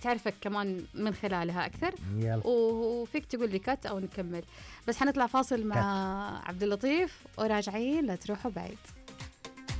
تعرفك كمان من خلالها أكثر. يلا وفيك تقول لي كات أو نكمل، بس حنطلع فاصل مع عبد اللطيف وراجعين، لا تروحوا بعيد.